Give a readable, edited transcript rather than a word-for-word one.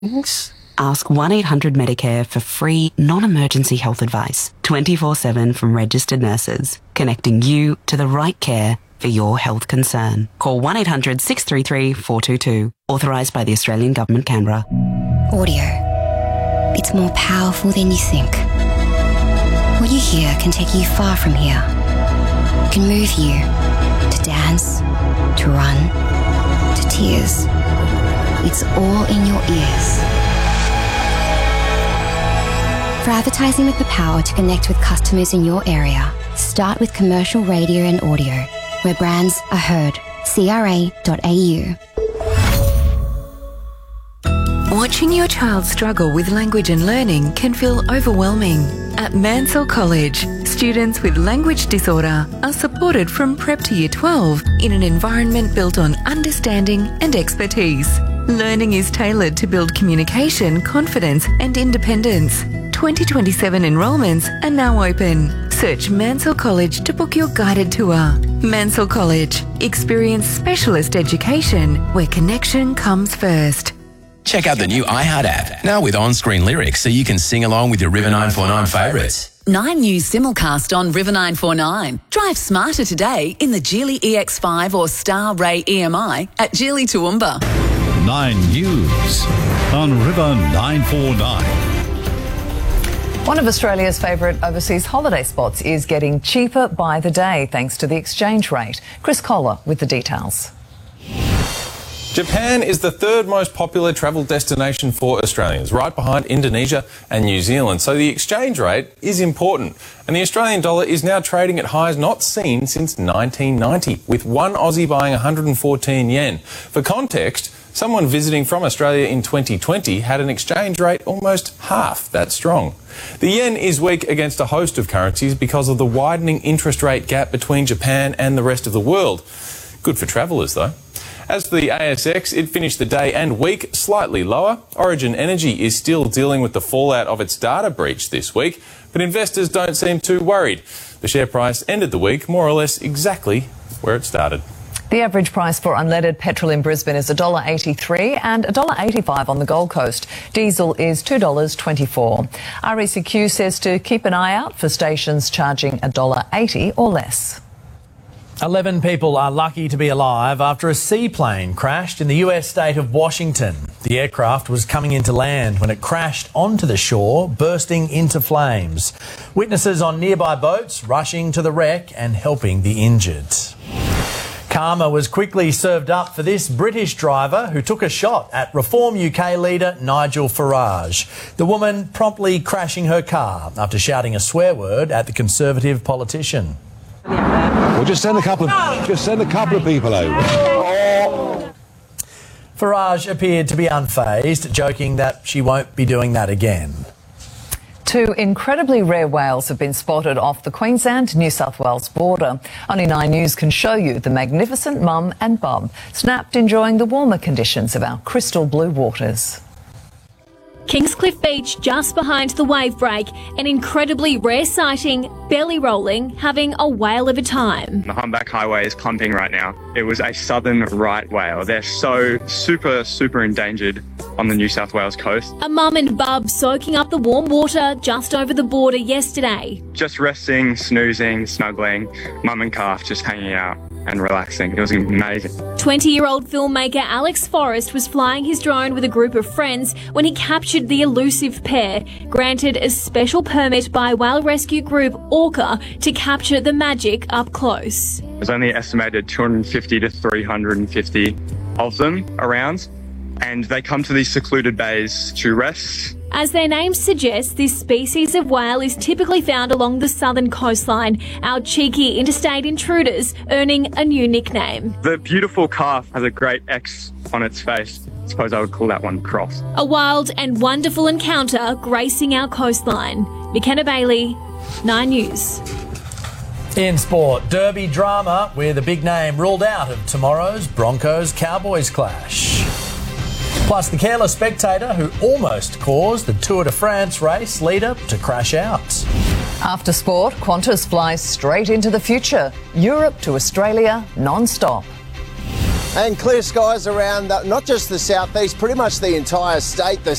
Ask 1-800-MEDICARE for free, non-emergency health advice, 24/7 from registered nurses, connecting you to the right care for your health concern. Call 1-800-633-422. Authorised by the Australian Government, Canberra. Audio. It's more powerful than you think. What you hear can take you far from here. It can move you to dance, to run, to tears. It's all in your ears. For advertising with the power to connect with customers in your area, start with commercial radio and audio, where brands are heard. CRA.au. Watching your child struggle with language and learning can feel overwhelming. At Mansell College, students with language disorder are supported from prep to year 12 in an environment built on understanding and expertise. Learning is tailored to build communication, confidence and independence. 2027 enrolments are now open. Search Mansell College to book your guided tour. Mansell College. Experience specialist education where connection comes first. Check out the new iHeart app, now with on-screen lyrics so you can sing along with your River 949 favourites. 9 News simulcast on River 949. Drive smarter today in the Geely EX5 or Star Ray EMI at Geely Toowoomba. 9 News on River 949. One of Australia's favourite overseas holiday spots is getting cheaper by the day thanks to the exchange rate. Chris Kohler with the details. Japan is the third most popular travel destination for Australians, right behind Indonesia and New Zealand. So the exchange rate is important. And the Australian dollar is now trading at highs not seen since 1990, with one Aussie buying 114 yen. For context, someone visiting from Australia in 2020 had an exchange rate almost half that strong. The yen is weak against a host of currencies because of the widening interest rate gap between Japan and the rest of the world. Good for travellers, though. As for the ASX, it finished the day and week slightly lower. Origin Energy is still dealing with the fallout of its data breach this week, but investors don't seem too worried. The share price ended the week more or less exactly where it started. The average price for unleaded petrol in Brisbane is $1.83 and $1.85 on the Gold Coast. Diesel is $2.24. RACQ says to keep an eye out for stations charging $1.80 or less. 11 people are lucky to be alive after a seaplane crashed in the US state of Washington. The aircraft was coming into land when it crashed onto the shore, bursting into flames. Witnesses on nearby boats rushing to the wreck and helping the injured. Karma was quickly served up for this British driver who took a shot at Reform UK leader Nigel Farage. The woman promptly crashing her car after shouting a swear word at the Conservative politician. Well, just send a couple of people over. Farage appeared to be unfazed, joking that she won't be doing that again. 2 incredibly rare whales have been spotted off the Queensland-New South Wales border. Only 9 News can show you the magnificent mum and bub, snapped enjoying the warmer conditions of our crystal blue waters. Kingscliff Beach, just behind the wave break, an incredibly rare sighting, belly rolling, having a whale of a time. The Humpback Highway is pumping right now. It was a southern right whale. They're so super endangered on the New South Wales coast. A mum and bub soaking up the warm water just over the border yesterday. Just resting, snoozing, snuggling, mum and calf just hanging out and relaxing. It was amazing. 20-year-old filmmaker Alex Forrest was flying his drone with a group of friends when he captured the elusive pair, granted a special permit by whale rescue group Orca to capture the magic up close. There's only estimated 250 to 350 of them around, and they come to these secluded bays to rest. As their name suggests, this species of whale is typically found along the southern coastline, our cheeky interstate intruders earning a new nickname. The beautiful calf has a great X on its face. I suppose I would call that one Cross. A wild and wonderful encounter gracing our coastline. McKenna Bailey, 9 News. In sport, derby drama with a big name ruled out of tomorrow's Broncos-Cowboys clash. Plus, the careless spectator who almost caused the Tour de France race leader to crash out. After sport, Qantas flies straight into the future. Europe to Australia non-stop. And clear skies around not just the southeast, pretty much the entire state. The